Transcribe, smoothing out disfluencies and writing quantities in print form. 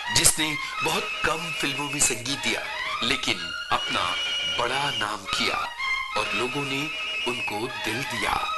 जिसने बहुत कम फिल्मों में संगीत दिया लेकिन अपना बड़ा नाम किया और लोगों ने उनको दिल दिया।